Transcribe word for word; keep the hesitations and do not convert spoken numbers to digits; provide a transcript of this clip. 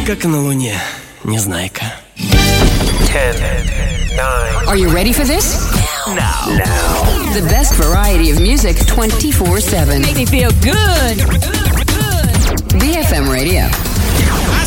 Как и на Луне, Незнайка. ten, nine. Are you ready for this? Now. Now. The best variety of music twenty-four seven. Make me feel good. B F M Radio.